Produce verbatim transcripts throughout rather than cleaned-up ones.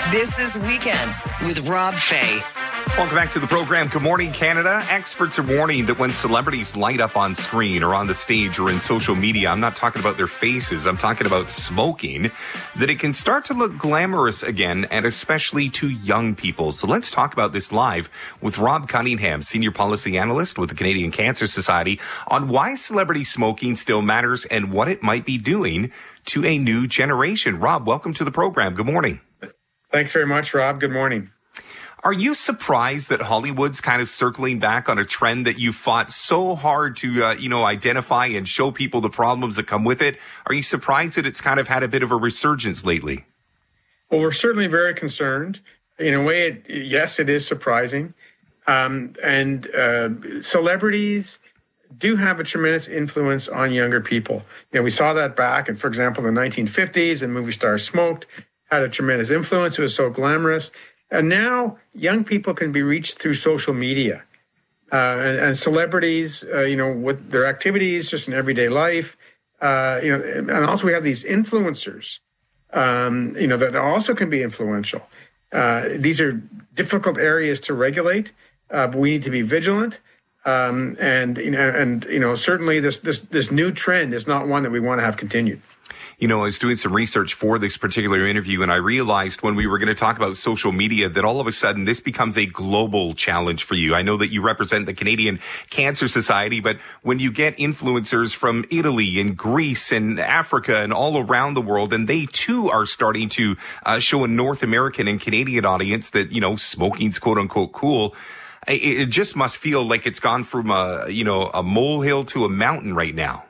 This is Weekends with Rob Fay. Welcome back to the program. Good morning, Canada. Experts are warning that when celebrities light up on screen or on the stage or in social media, I'm not talking about their faces, I'm talking about smoking, that it can start to look glamorous again, and especially to young people. So let's talk about this live with Rob Cunningham, Senior Policy Analyst with the Canadian Cancer Society, on why celebrity smoking still matters and what it might be doing to a new generation. Rob, welcome to the program. Good morning. Thanks very much, Rob. Good morning. Are you surprised that Hollywood's kind of circling back on a trend that you fought so hard to, uh, you know, identify and show people the problems that come with it? Are you surprised that it's kind of had a bit of a resurgence lately? Well, we're certainly very concerned. In a way, it, yes, it is surprising. Um, and uh, celebrities do have a tremendous influence on younger people. You know, we saw that back, and for example, in the nineteen fifties, and movie stars smoked, had a tremendous influence. It was so glamorous. And now young people can be reached through social media uh, and, and celebrities, uh, you know, with their activities just in everyday life. Uh, you know, and also we have these influencers, um, you know, that also can be influential. Uh, these are difficult areas to regulate, uh, but we need to be vigilant. Um, and, you know, and, you know, certainly this, this, this new trend is not one that we want to have continued. You know, I was doing some research for this particular interview, and I realized when we were going to talk about social media that all of a sudden this becomes a global challenge for you. I know that you represent the Canadian Cancer Society, but when you get influencers from Italy and Greece and Africa and all around the world, and they too are starting to uh, show a North American and Canadian audience that, you know, smoking's quote unquote cool, it, it just must feel like it's gone from a, you know, a molehill to a mountain right now.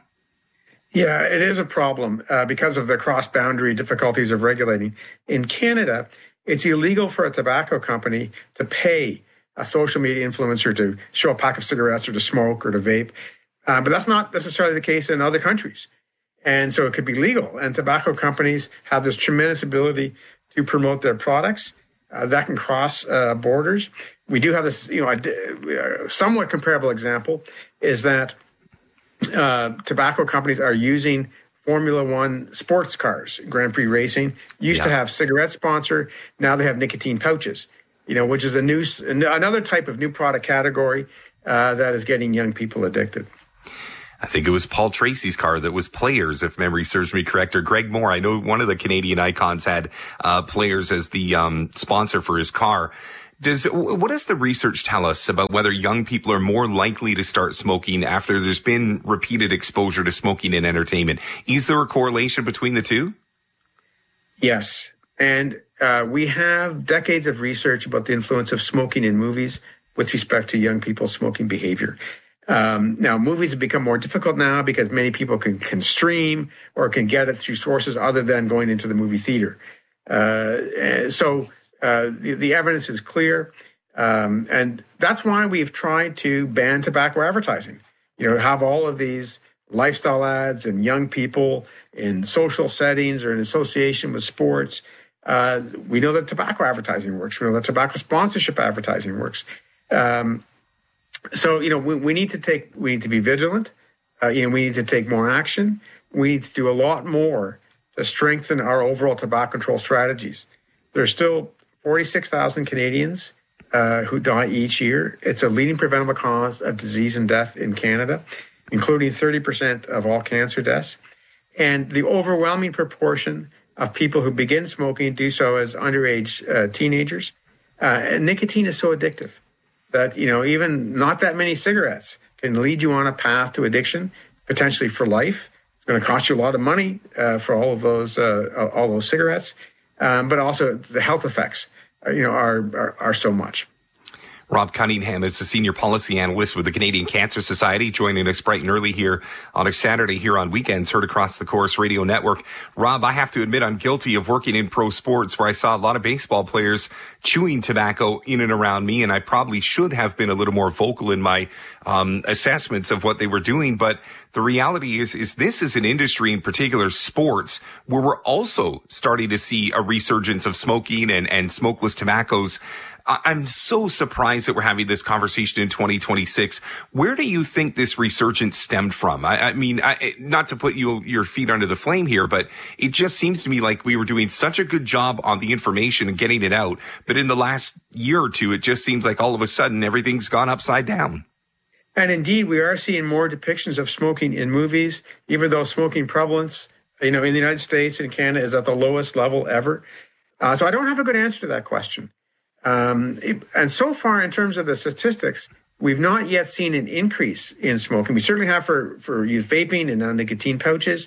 Yeah, it is a problem uh, because of the cross-boundary difficulties of regulating. In Canada, it's illegal for a tobacco company to pay a social media influencer to show a pack of cigarettes or to smoke or to vape. Uh, but that's not necessarily the case in other countries. And so it could be legal. And tobacco companies have this tremendous ability to promote their products. Uh, that can cross uh, borders. We do have this, you know, a, a somewhat comparable example is that Uh, tobacco companies are using Formula One sports cars, Grand Prix racing. Used yeah. to have cigarette sponsor. Now they have nicotine pouches, you know, which is a new, another type of new product category uh, that is getting young people addicted. I think it was Paul Tracy's car that was Players, if memory serves me correct, or Greg Moore. I know one of the Canadian icons had uh, Players as the um, sponsor for his car. Does what does the research tell us about whether young people are more likely to start smoking after there's been repeated exposure to smoking in entertainment? Is there a correlation between the two? Yes. And uh, we have decades of research about the influence of smoking in movies with respect to young people's smoking behavior. Um, now, movies have become more difficult now because many people can, can stream or can get it through sources other than going into the movie theater. Uh, so... Uh, the, the evidence is clear, um, and that's why we've tried to ban tobacco advertising. You know, have all of these lifestyle ads and young people in social settings or in association with sports. Uh, we know that tobacco advertising works. We know that tobacco sponsorship advertising works. Um, so, you know, we, we need to take, we need to be vigilant. Uh, you know, we need to take more action. We need to do a lot more to strengthen our overall tobacco control strategies. There's still forty-six thousand Canadians uh, who die each year. It's a leading preventable cause of disease and death in Canada, including thirty percent of all cancer deaths. And the overwhelming proportion of people who begin smoking do so as underage uh, teenagers. Uh, and nicotine is so addictive that, you know, even not that many cigarettes can lead you on a path to addiction, potentially for life. It's going to cost you a lot of money uh, for all of those, uh, all those cigarettes. Um, but also the health effects, uh, you know, are, are are so much. Rob Cunningham is the Senior Policy Analyst with the Canadian Cancer Society, joining us bright and early here on a Saturday here on Weekends, heard across the Corus Radio Network. Rob, I have to admit I'm guilty of working in pro sports where I saw a lot of baseball players chewing tobacco in and around me, and I probably should have been a little more vocal in my um, assessments of what they were doing. But the reality is, is this is an industry, in particular sports, where we're also starting to see a resurgence of smoking and, and smokeless tobaccos. I'm so surprised that we're having this conversation in twenty twenty-six. Where do you think this resurgence stemmed from? I, I mean, I, not to put you your feet under the flame here, but it just seems to me like we were doing such a good job on the information and getting it out. But in the last year or two, it just seems like all of a sudden everything's gone upside down. And indeed, we are seeing more depictions of smoking in movies, even though smoking prevalence, you know, in the United States and Canada is at the lowest level ever. Uh, so I don't have a good answer to that question. Um, and so far, in terms of the statistics, we've not yet seen an increase in smoking. We certainly have for, for youth vaping and non-nicotine pouches.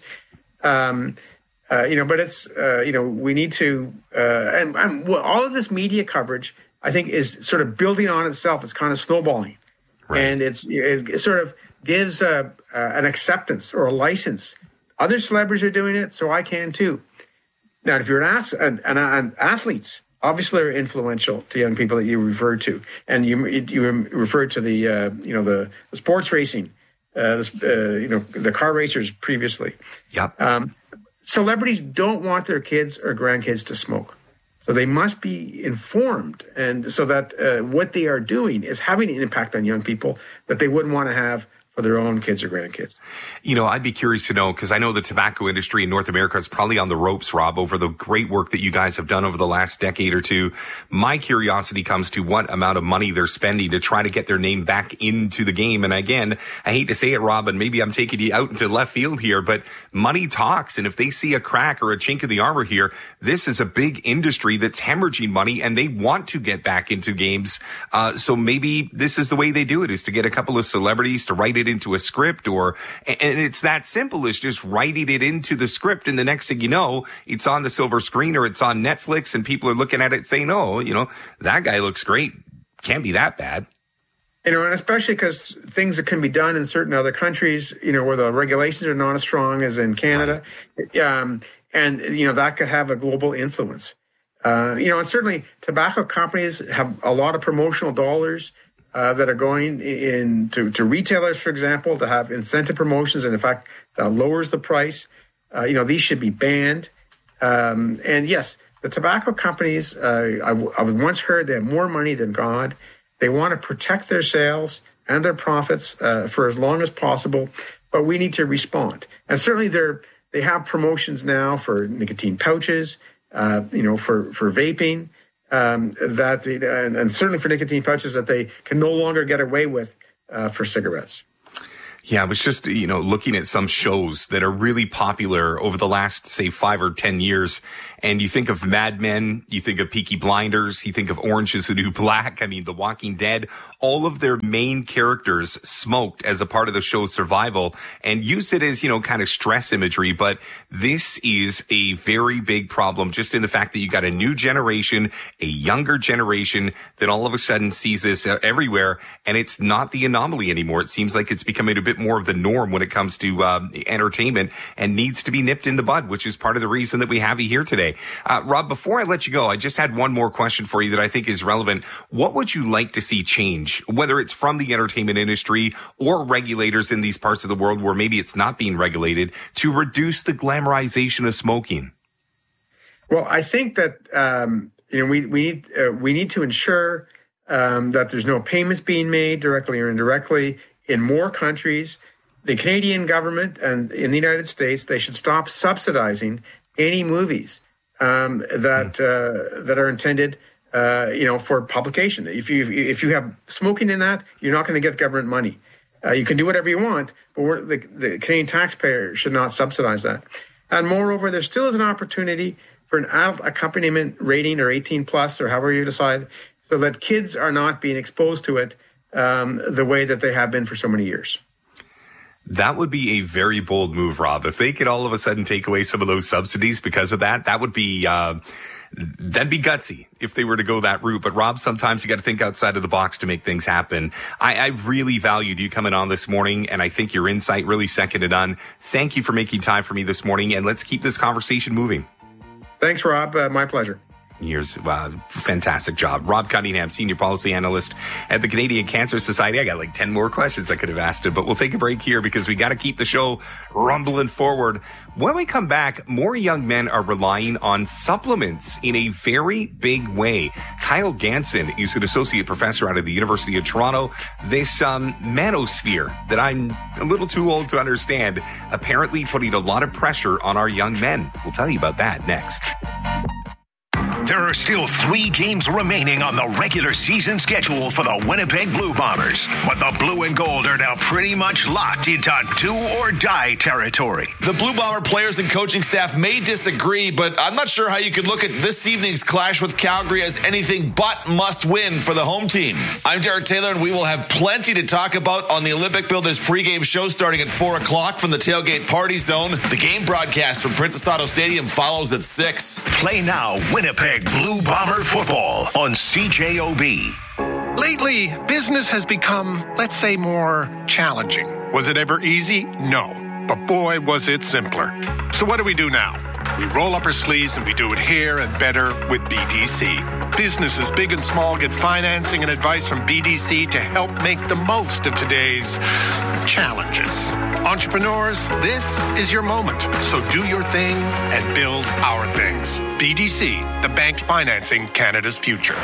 Um, uh, you know, but it's, uh, you know, we need to, uh, and, and all of this media coverage, I think, is sort of building on itself. It's kind of snowballing. Right. And it's, it sort of gives a, uh, an acceptance or a license. Other celebrities are doing it, so I can too. Now, if you're an, ath- an, an, an athletes, obviously are influential to young people that you referred to, and you you referred to the uh, you know the, the sports racing, uh, the, uh, you know the car racers previously. Yeah. Um, celebrities don't want their kids or grandkids to smoke, so they must be informed, and so that uh, what they are doing is having an impact on young people that they wouldn't want to have for their own kids or grandkids. You know, I'd be curious to know, because I know the tobacco industry in North America is probably on the ropes, Rob, over the great work that you guys have done over the last decade or two. My curiosity comes to what amount of money they're spending to try to get their name back into the game. And again, I hate to say it, Rob, and maybe I'm taking you out into left field here, but money talks. And if they see a crack or a chink in the armor here, this is a big industry that's hemorrhaging money and they want to get back into games. Uh, so maybe this is the way they do it, is to get a couple of celebrities to write it into a script, or, and it's that simple as just writing it into the script. And the next thing you know, it's on the silver screen or it's on Netflix and people are looking at it saying, oh, you know, that guy looks great. Can't be that bad. You know, and especially because things that can be done in certain other countries, you know, where the regulations are not as strong as in Canada. Right. Um, and, you know, that could have a global influence. Uh, you know, and certainly tobacco companies have a lot of promotional dollars Uh, that are going in to, to retailers, for example, to have incentive promotions, and in fact, uh, lowers the price. Uh, you know, these should be banned. Um, and yes, the tobacco companies, uh, I, I once heard they have more money than God. They want to protect their sales and their profits uh, for as long as possible, but we need to respond. And certainly they're, they have promotions now for nicotine pouches, uh, you know, for, for vaping. Um, that the, and, and certainly for nicotine pouches that they can no longer get away with uh, for cigarettes. Yeah, I was just, you know, looking at some shows that are really popular over the last, say, five or ten years. And you think of Mad Men, you think of Peaky Blinders, you think of Orange is the New Black. I mean, The Walking Dead, all of their main characters smoked as a part of the show's survival and use it as, you know, kind of stress imagery. But this is a very big problem just in the fact that you got a new generation, a younger generation that all of a sudden sees this everywhere. And it's not the anomaly anymore. It seems like it's becoming a bit more of the norm when it comes to um, entertainment and needs to be nipped in the bud, which is part of the reason that we have you here today. Uh, Rob, before I let you go, I just had one more question for you that I think is relevant. What would you like to see change, whether it's from the entertainment industry or regulators in these parts of the world where maybe it's not being regulated, to reduce the glamorization of smoking? Well, I think that um, you know we we need uh, we need to ensure um, that there's no payments being made directly or indirectly. In more countries, the Canadian government and in the United States, they should stop subsidizing any movies um, that uh, that are intended, uh, you know, for publication. If you if you have smoking in that, you're not going to get government money. Uh, you can do whatever you want, but we're, the, the Canadian taxpayer should not subsidize that. And moreover, there still is an opportunity for an adult accompaniment rating or eighteen plus or however you decide, so that kids are not being exposed to it Um, the way that they have been for so many years. That would be a very bold move, Rob. If they could all of a sudden take away some of those subsidies because of that, that would be, uh, that'd be gutsy if they were to go that route. But Rob, sometimes you got to think outside of the box to make things happen. I, I really valued you coming on this morning, and I think your insight really second to none. Thank you for making time for me this morning, and let's keep this conversation moving. Thanks, Rob. Uh, my pleasure. years. Uh, fantastic job. Rob Cunningham, Senior Policy Analyst at the Canadian Cancer Society. I got like ten more questions I could have asked him, but we'll take a break here because we got to keep the show rumbling forward. When we come back, more young men are relying on supplements in a very big way. Kyle Ganson is an associate professor out of the University of Toronto. This um, manosphere that I'm a little too old to understand, apparently putting a lot of pressure on our young men. We'll tell you about that next. There are still three games remaining on the regular season schedule for the Winnipeg Blue Bombers, but the blue and gold are now pretty much locked into do or die territory. The Blue Bomber players and coaching staff may disagree, but I'm not sure how you could look at this evening's clash with Calgary as anything but must win for the home team. I'm Derek Taylor, and we will have plenty to talk about on the Olympic Builders pregame show starting at four o'clock from the Tailgate Party Zone. The game broadcast from Princess Auto Stadium follows at six. Play now, Winnipeg Blue Bomber football on C J O B. Lately, business has become, let's say, more challenging. Was it ever easy? No. But boy, was it simpler. So what do we do now? We roll up our sleeves and we do it here and better with B D C. Businesses big and small get financing and advice from B D C to help make the most of today's challenges. Entrepreneurs, this is your moment. So do your thing and build our things. B D C, the bank financing Canada's future.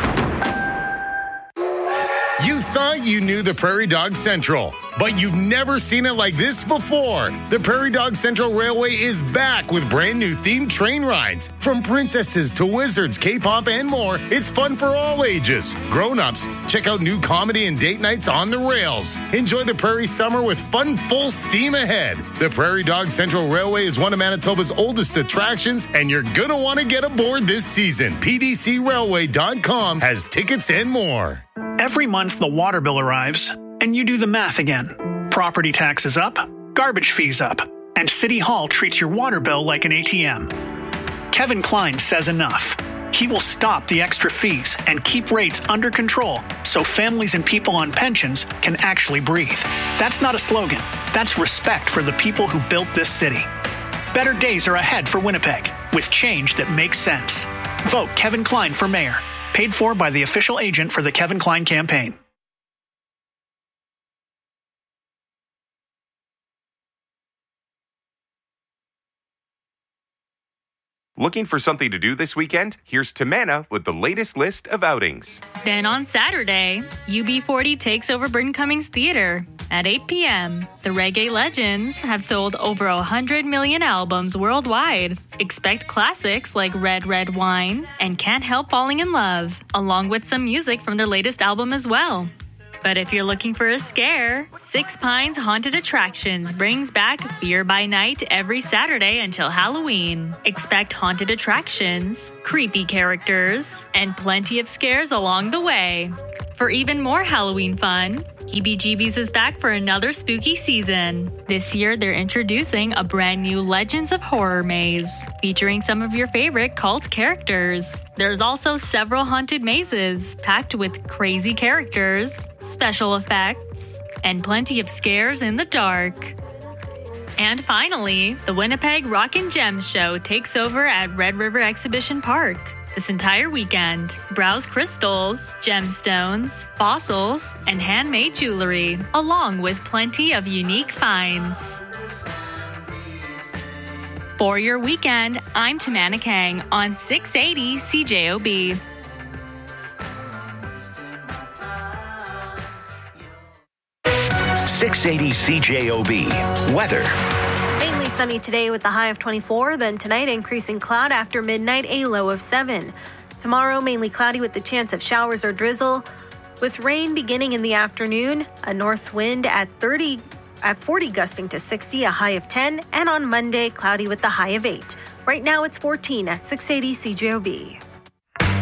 You thought you knew the Prairie Dog Central, but you've never seen it like this before. The Prairie Dog Central Railway is back with brand new themed train rides. From princesses to wizards, K-pop, and more, it's fun for all ages. Grown-ups, check out new comedy and date nights on the rails. Enjoy the Prairie summer with fun full steam ahead. The Prairie Dog Central Railway is one of Manitoba's oldest attractions, and you're going to want to get aboard this season. P D C railway dot com has tickets and more. Every month, the water bill arrives, and you do the math again. Property taxes up, garbage fees up, and City Hall treats your water bill like an A T M. Kevin Klein says enough. He will stop the extra fees and keep rates under control so families and people on pensions can actually breathe. That's not a slogan. That's respect for the people who built this city. Better days are ahead for Winnipeg, with change that makes sense. Vote Kevin Klein for mayor. Paid for by the official agent for the Kevin Klein campaign. Looking for something to do this weekend? Here's Tamana with the latest list of outings. Then on Saturday, U B forty takes over Burton Cummings Theatre. At eight p.m., the Reggae Legends have sold over one hundred million albums worldwide. Expect classics like Red Red Wine and Can't Help Falling in Love, along with some music from their latest album as well. But if you're looking for a scare, Six Pines Haunted Attractions brings back Fear by Night every Saturday until Halloween. Expect haunted attractions, creepy characters, and plenty of scares along the way. For even more Halloween fun, Heebie-Jeebies is back for another spooky season. This year, they're introducing a brand new Legends of Horror maze, featuring some of your favorite cult characters. There's also several haunted mazes, packed with crazy characters, special effects, and plenty of scares in the dark. And finally, the Winnipeg Rock and Gems Show takes over at Red River Exhibition Park. This entire weekend, browse crystals, gemstones, fossils, and handmade jewelry, along with plenty of unique finds. For your weekend, I'm Tamana Kang on six eighty C J O B. six eighty C J O B. Weather. Mainly sunny today with the high of twenty-four. Then tonight, increasing cloud after midnight, a low of seven. Tomorrow, mainly cloudy with the chance of showers or drizzle, with rain beginning in the afternoon. A north wind at thirty, at forty, gusting to sixty, a high of ten. And on Monday, cloudy with the high of eight. Right now, it's fourteen at six eighty C J O B.